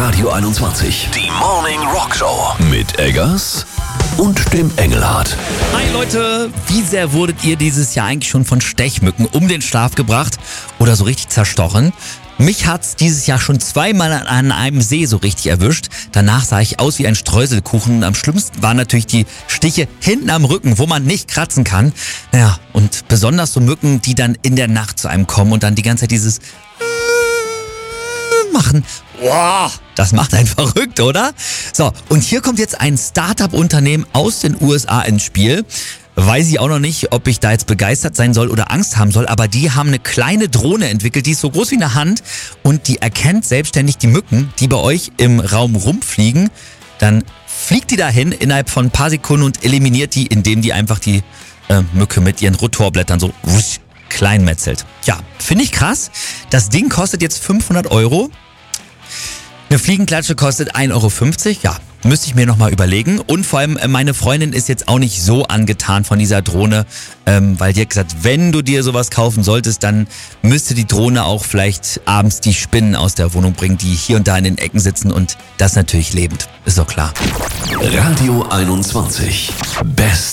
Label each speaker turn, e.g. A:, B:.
A: Radio 21. Die Morning Rock Show. Mit Eggers und dem Engelhardt.
B: Hi Leute, wie sehr wurdet ihr dieses Jahr eigentlich schon von Stechmücken um den Schlaf gebracht oder so richtig zerstochen? Mich hat's dieses Jahr schon zweimal an einem See so richtig erwischt. Danach sah ich aus wie ein Streuselkuchen und am schlimmsten waren natürlich die Stiche hinten am Rücken, wo man nicht kratzen kann. Naja, und besonders so Mücken, die dann in der Nacht zu einem kommen und dann die ganze Zeit dieses machen. Wow, das macht einen verrückt, oder? So, und hier kommt jetzt ein Startup-Unternehmen aus den USA ins Spiel. Weiß ich auch noch nicht, ob ich da jetzt begeistert sein soll oder Angst haben soll, aber die haben eine kleine Drohne entwickelt, die ist so groß wie eine Hand und die erkennt selbstständig die Mücken, die bei euch im Raum rumfliegen. Dann fliegt die dahin innerhalb von ein paar Sekunden und eliminiert die, indem die einfach die Mücke mit ihren Rotorblättern so klein metzelt. Ja, finde ich krass. Das Ding kostet jetzt 500 €. Eine Fliegenklatsche kostet 1,50 €. Ja, müsste ich mir nochmal überlegen. Und vor allem, meine Freundin ist jetzt auch nicht so angetan von dieser Drohne, weil die hat gesagt, wenn du dir sowas kaufen solltest, dann müsste die Drohne auch vielleicht abends die Spinnen aus der Wohnung bringen, die hier und da in den Ecken sitzen und das natürlich lebend. Ist doch klar.
A: Radio 21. Best